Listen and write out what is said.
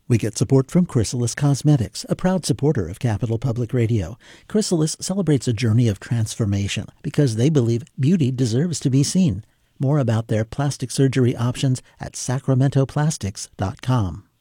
We get support from Chrysalis Cosmetics, a proud supporter of Capital Public Radio. Chrysalis celebrates a journey of transformation because they believe beauty deserves to be seen. More about their plastic surgery options at sacramentoplastics.com.